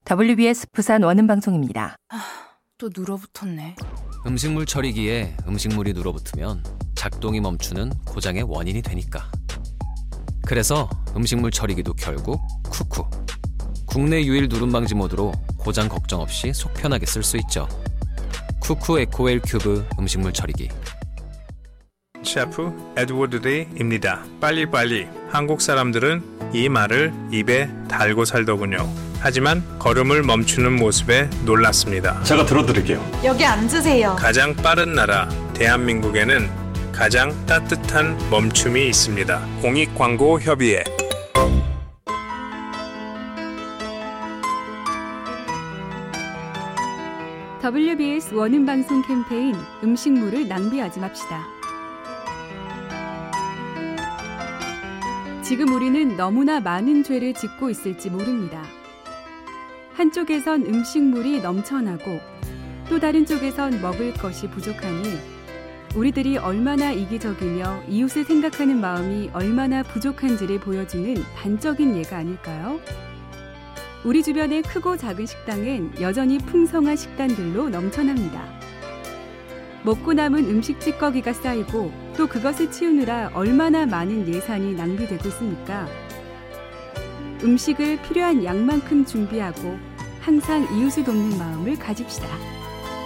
WBS 부산 원음방송입니다. 또 눌어붙었네. 음식물 처리기에 음식물이 눌어붙으면 작동이 멈추는 고장의 원인이 되니까. 그래서 음식물 처리기도 결국 쿠쿠. 국내 유일 누름 방지 모드로 고장 걱정 없이 속 편하게 쓸 수 있죠. 쿠쿠 에코웰 큐브 음식물 처리기. 셰프 에드워드 데이입니다. 빨리빨리. 한국 사람들은 이 말을 입에 달고 살더군요. 하지만 걸음을 멈추는 모습에 놀랐습니다. 제가 들어드릴게요. 여기 앉으세요. 가장 빠른 나라 대한민국에는 가장 따뜻한 멈춤이 있습니다. 공익광고협의회. WBS 원음방송 캠페인 음식물을 낭비하지 맙시다. 지금 우리는 너무나 많은 죄를 짓고 있을지 모릅니다. 한쪽에선 음식물이 넘쳐나고 또 다른 쪽에선 먹을 것이 부족하니 우리들이 얼마나 이기적이며 이웃을 생각하는 마음이 얼마나 부족한지를 보여주는 단적인 예가 아닐까요? 우리 주변의 크고 작은 식당은 여전히 풍성한 식단들로 넘쳐납니다. 먹고 남은 음식 찌꺼기가 쌓이고 또 그것을 치우느라 얼마나 많은 예산이 낭비되고 있습니까? 음식을 필요한 양만큼 준비하고 항상 이웃을 돕는 마음을 가집시다.